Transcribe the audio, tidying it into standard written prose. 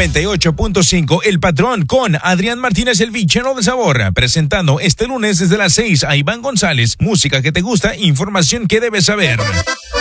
98.5 El Patrón con Adrián Martínez, el bichero de sabor, presentando este lunes desde las 6 a Iván González, música que te gusta, información que debes saber.